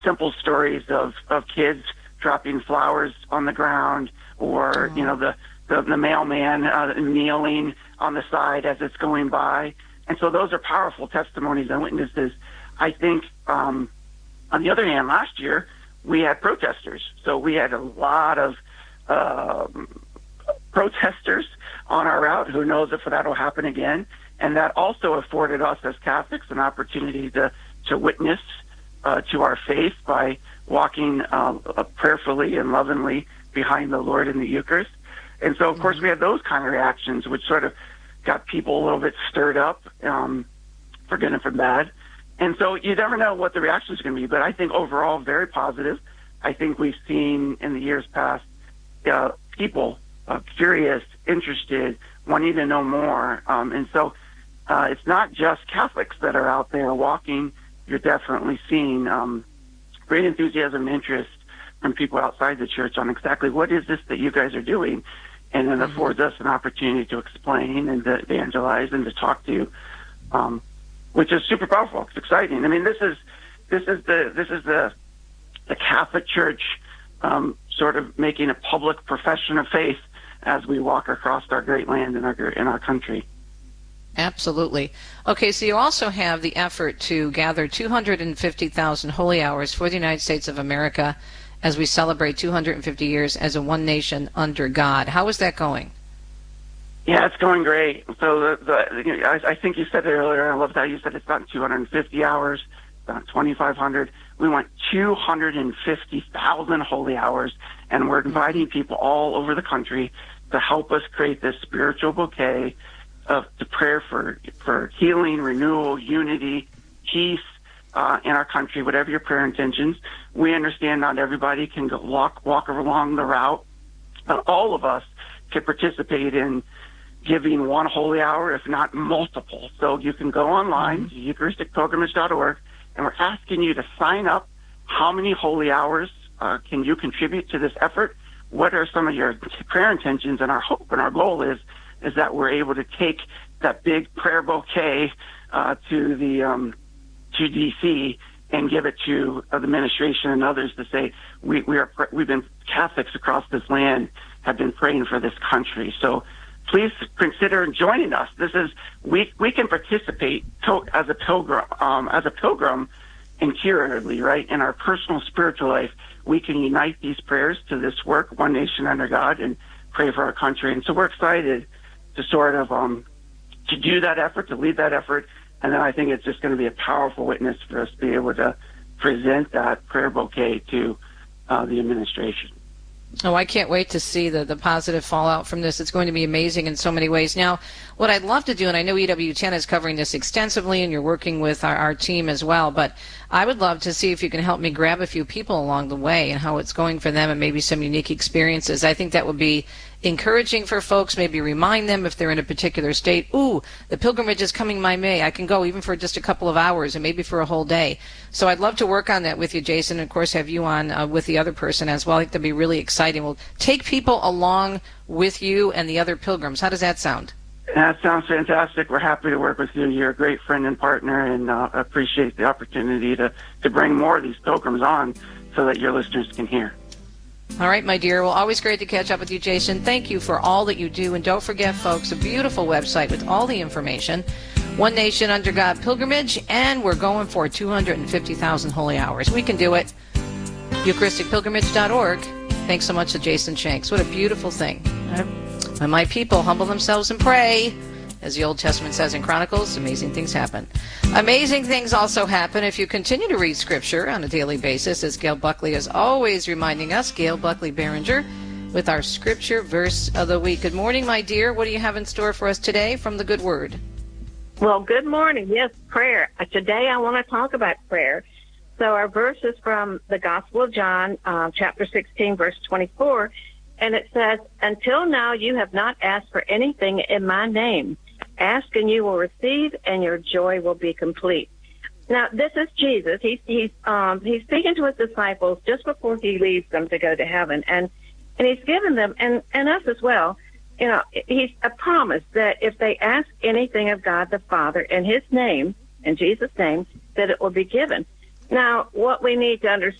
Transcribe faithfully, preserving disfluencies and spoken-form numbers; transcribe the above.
simple stories of, of kids dropping flowers on the ground, or, oh. you know, the, the, the mailman uh, kneeling on the side as it's going by. And so those are powerful testimonies and witnesses. I think, um, on the other hand, last year we had protesters. So we had a lot of uh, protesters on our route. Who knows if that will happen again? And that also afforded us as Catholics an opportunity to, to witness uh, to our faith by walking uh, prayerfully and lovingly behind the Lord in the Eucharist. And so, of course, we had those kind of reactions, which sort of got people a little bit stirred up, um, for good and for bad. And so you never know what the reaction is going to be, but I think overall very positive. I think we've seen in the years past uh, people uh, curious, interested, wanting to know more. Um, and so uh, it's not just Catholics that are out there walking. You're definitely seeing um, great enthusiasm and interest from people outside the church on exactly what is this that you guys are doing. And it mm-hmm. affords us an opportunity to explain and to evangelize and to talk to, um, which is super powerful. It's exciting. I mean, this is this is the this is the the Catholic Church um, sort of making a public profession of faith as we walk across our great land in our in our country. Absolutely. Okay, so you also have the effort to gather two hundred fifty thousand holy hours for the United States of America as we celebrate two hundred fifty years as a one nation under God. How is that going? Yeah, it's going great. So the, the, you know, I, I think you said it earlier. I loved how you said it's not two hundred fifty hours, it's not twenty-five hundred. We want two hundred fifty thousand holy hours, and we're inviting people all over the country to help us create this spiritual bouquet of the prayer for for healing, renewal, unity, peace uh, in our country. Whatever your prayer intentions, we understand not everybody can go walk walk along the route, but all of us can participate in giving one holy hour, if not multiple. So you can go online to Eucharistic Pilgrimage dot org, and we're asking you to sign up. How many holy hours uh, can you contribute to this effort? What are some of your prayer intentions? And our hope and our goal is is that we're able to take that big prayer bouquet uh, to the um, to D C and give it to uh, the administration and others to say we we are we've been Catholics across this land have been praying for this country. So please consider joining us. This is we we can participate to, as a pilgrim um, as a pilgrim interiorly, right, in our personal spiritual life. We can unite these prayers to this work, one nation under God, and pray for our country. And so we're excited to sort of um, to do that effort, to lead that effort, and then I think it's just going to be a powerful witness for us to be able to present that prayer bouquet to uh, the administration. Oh, I can't wait to see the, the positive fallout from this. It's going to be amazing in so many ways. Now, what I'd love to do, and I know E W ten is covering this extensively, and you're working with our, our team as well, but I would love to see if you can help me grab a few people along the way and how it's going for them and maybe some unique experiences. I think that would be encouraging for folks, maybe remind them if they're in a particular state, ooh, the pilgrimage is coming my way. I can go even for just a couple of hours and maybe for a whole day. So I'd love to work on that with you, Jason, and of course have you on uh, with the other person as well. I think that'd be really exciting. We'll take people along with you and the other pilgrims. How does that sound? That sounds fantastic. We're happy to work with you. You're a great friend and partner, and uh, appreciate the opportunity to, to bring more of these pilgrims on so that your listeners can hear. All right, my dear. Well, always great to catch up with you, Jason. Thank you for all that you do. And don't forget, folks, a beautiful website with all the information, One Nation Under God Pilgrimage, and we're going for two hundred fifty thousand holy hours. We can do it. Eucharistic Pilgrimage dot org. Thanks so much to Jason Shanks. What a beautiful thing. When my people humble themselves and pray, as the Old Testament says in Chronicles, amazing things happen. Amazing things also happen if you continue to read Scripture on a daily basis, as Gail Buckley is always reminding us. Gail Buckley Behringer with our Scripture Verse of the Week. Good morning, my dear. What do you have in store for us today from the Good Word? Well, good morning. Yes, prayer. Today I want to talk about prayer. So our verse is from the Gospel of John, uh, chapter sixteen, verse twenty-four, and it says, "Until now you have not asked for anything in my name. Ask and you will receive, and your joy will be complete." Now, this is Jesus. He's he's um, he's speaking to his disciples just before he leaves them to go to heaven, and and he's given them and and us as well. You know, he's a promise that if they ask anything of God the Father in His name, in Jesus' name, that it will be given. Now, what we need to understand